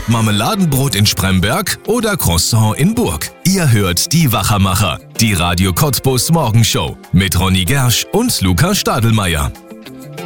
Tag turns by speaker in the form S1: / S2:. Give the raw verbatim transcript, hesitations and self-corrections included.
S1: Marmeladenbrot in Spremberg oder Croissant in Burg? Ihr hört die Wachermacher, die Radio Cottbus Morgenshow mit Ronny Gersch und Luca Stadelmeier.